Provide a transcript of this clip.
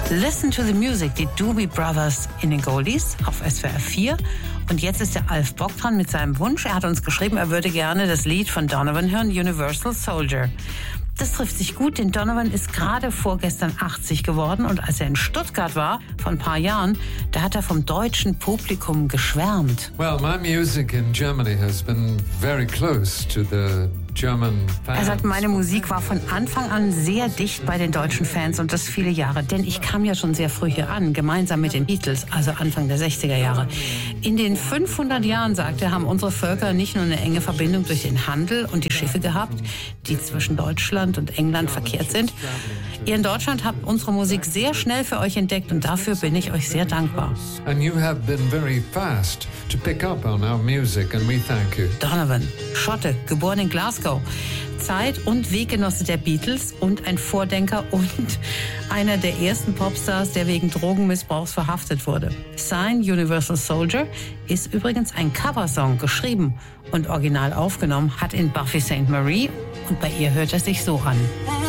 Listen to the Music, die Doobie Brothers in den Goldies auf SWR 4. Und jetzt ist der Alf Bock dran mit seinem Wunsch. Er hat uns geschrieben, er würde gerne das Lied von Donovan hören, Universal Soldier. Das trifft sich gut, denn Donovan ist gerade vorgestern 80 geworden und als er in Stuttgart war, vor ein paar Jahren, da hat er vom deutschen Publikum geschwärmt. Well, my music in Germany has been very close to the German fans. Er sagt, meine Musik war von Anfang an sehr dicht bei den deutschen Fans und das viele Jahre, denn ich kam ja schon sehr früh hier an, gemeinsam mit den Beatles, also Anfang der 60er Jahre. In den 500 Jahren, sagt er, haben unsere Völker nicht nur eine enge Verbindung durch den Handel und die Schiffe gehabt, die zwischen Deutschland und England verkehrt sind. Ihr in Deutschland habt unsere Musik sehr schnell für euch entdeckt und dafür bin ich euch sehr dankbar. And you have been very fast to pick up on our music and we thank you. Donovan, Schotte, geboren in Glasgow, Zeit- und Weggenosse der Beatles und ein Vordenker und einer der ersten Popstars, der wegen Drogenmissbrauchs verhaftet wurde. Sein Universal Soldier ist übrigens ein Coversong, geschrieben und original aufgenommen hat in Buffy St. Marie und bei ihr hört es sich so an.